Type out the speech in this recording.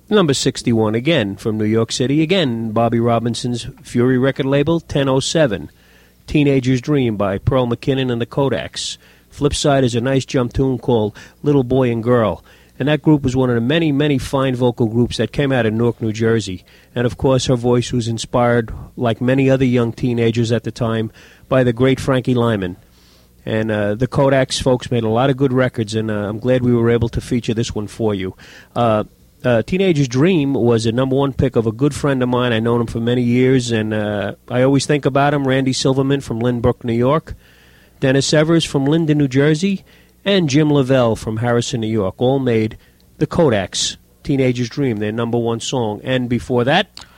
Number 61 again from New York City. Again, Bobby Robinson's Fury record label, 1007. Teenager's Dream by Pearl McKinnon and the Kodaks. Flip side is a nice jump tune called Little Boy and Girl. And that group was one of the many, many fine vocal groups that came out of Newark, New Jersey. And, of course, her voice was inspired, like many other young teenagers at the time, by the great Frankie Lyman. And the Kodaks folks made a lot of good records, and I'm glad we were able to feature this one for you. Teenager's Dream was a number one pick of a good friend of mine. I've known him for many years, and I always think about him, Randy Silverman from Lynbrook, New York, Dennis Evers from Linden, New Jersey, and Jim Lavelle from Harrison, New York, all made the Kodaks' Teenager's Dream, their number one song. And before that,